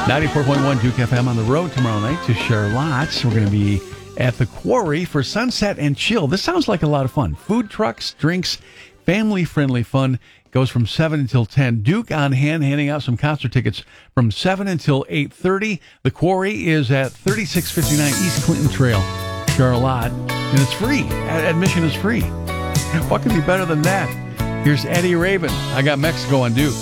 94.1 Duke FM on the road tomorrow night to Charlotte. We're going to be at the Quarry for Sunset and Chill. This sounds like a lot of fun. Food trucks, drinks, family-friendly fun. Goes from 7 until 10. Duke on hand, handing out some concert tickets from 7 until 8:30. The Quarry is at 3659 East Clinton Trail, Charlotte. And it's free. Admission is free. What could be better than that? Here's Eddie Raven. I got Mexico on Duke.